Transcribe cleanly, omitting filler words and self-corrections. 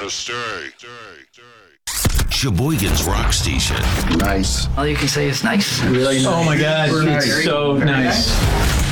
Sheboygan's Rock Station. Nice. All you can say is nice. Really nice. Oh my God, Super it's nice. so nice.